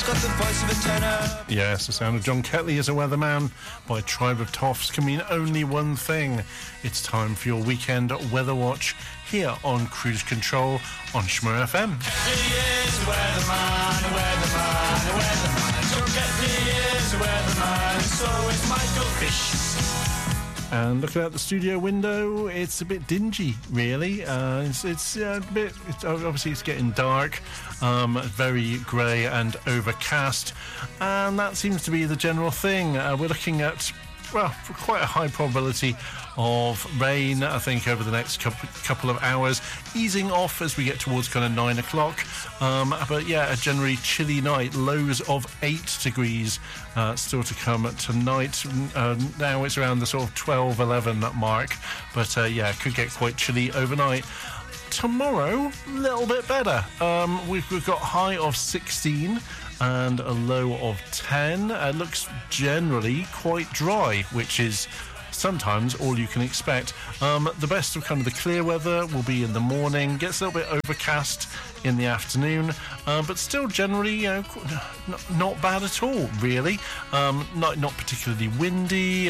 has got the voice of a tenor. Yes, the sound of John Ketley as a weatherman by Tribe of Toffs can mean only one thing. It's time for your weekend weather watch here on Cruise Control on Shmur FM. Ketley is a weatherman, a weatherman, a weatherman. John Ketley is a weatherman, so is Michael Fish. And looking out the studio window, it's a bit dingy, really. It's a bit. Obviously, it's getting dark, very grey and overcast, and that seems to be the general thing. We're looking at, well, quite a high probability of rain, I think, over the next couple of hours, easing off as we get towards kind of 9 o'clock. But yeah, a generally chilly night, lows of 8 degrees still to come tonight. Now it's around the sort of 12, 11 mark, but yeah, it could get quite chilly overnight. Tomorrow, a little bit better. We've got high of 16 and a low of 10. It looks generally quite dry, which is sometimes all you can expect. The best of kind of the clear weather will be in the morning. Gets a little bit overcast in the afternoon, but still generally, you know, not bad at all, really. Not particularly windy.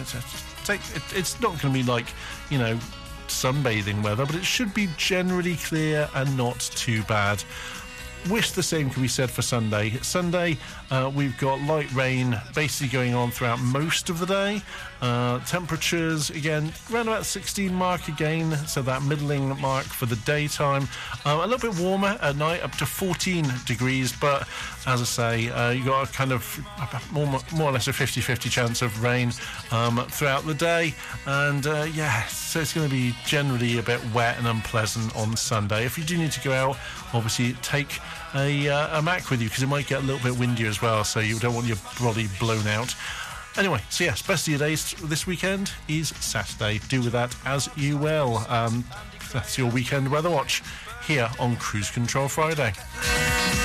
It's not going to be like, you know, sunbathing weather, but it should be generally clear and not too bad. Wish the same can be said for Sunday. Sunday, we've got light rain basically going on throughout most of the day. Temperatures, again, around about 16 mark again, so that middling mark for the daytime. A little bit warmer at night, up to 14 degrees, but as I say, you've got a kind of more or less a 50-50 chance of rain throughout the day. And yeah, so it's going to be generally a bit wet and unpleasant on Sunday. If you do need to go out, obviously take a Mac with you, because it might get a little bit windier as well, so you don't want your body blown out. Anyway, so yes, best of your days this weekend is Saturday. Do with that as you will. That's your weekend weather watch here on Cruise Control Friday.